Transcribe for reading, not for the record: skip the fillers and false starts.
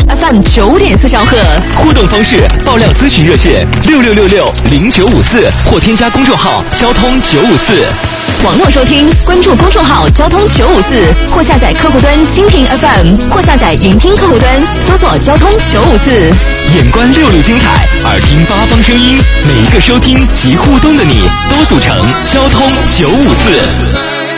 FM 95.4兆赫。 互动方式：爆料咨询热线66660954或添加公众号交通954。 网络收听，关注公众号交通954，或下载客户端蜻蜓 FM， 或下载云听客户端，搜索交通954。 眼观六路精彩，耳听八方声音，每一个收听及互动的你，都组成交通954。